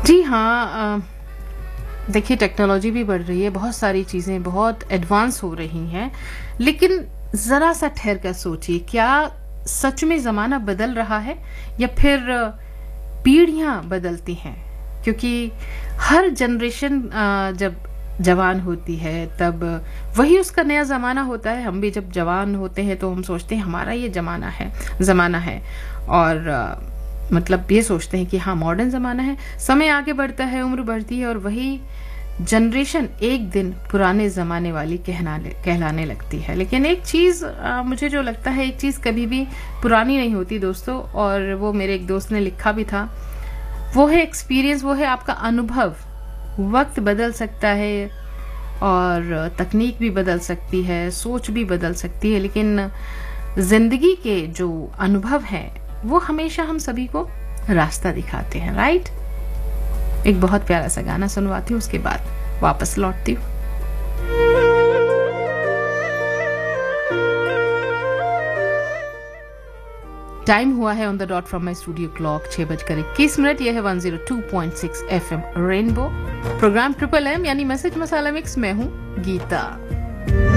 जी हाँ, देखिए टेक्नोलॉजी भी बढ़ रही है, बहुत सारी चीज़ें बहुत एडवांस हो रही हैं, लेकिन ज़रा सा ठहर कर सोचिए, क्या सच में ज़माना बदल रहा है या फिर पीढ़ियाँ बदलती हैं? क्योंकि हर जनरेशन जब जवान होती है तब वही उसका नया ज़माना होता है। हम भी जब जवान होते हैं तो हम सोचते हैं हमारा ये ज़माना है और मतलब ये सोचते हैं कि हाँ मॉडर्न ज़माना है। समय आगे बढ़ता है, उम्र बढ़ती है और वही जनरेशन एक दिन पुराने ज़माने वाली कहलाने लगती है। लेकिन एक चीज़ मुझे जो लगता है, एक चीज़ कभी भी पुरानी नहीं होती दोस्तों, और वो मेरे एक दोस्त ने लिखा भी था, वो है एक्सपीरियंस, वो है आपका अनुभव। वक्त बदल सकता है और तकनीक भी बदल सकती है, सोच भी बदल सकती है, लेकिन जिंदगी के जो अनुभव हैं वो हमेशा हम सभी को रास्ता दिखाते हैं, राइट? एक बहुत प्यारा सा गाना सुनवाती हूँ, उसके बाद वापस लौटती हूँ। टाइम हुआ है on the dot from my studio clock 6:21। यह है 102.6 FM rainbow, programme triple M यानी मैसेज मसाला मिक्स। मैं हूँ गीता।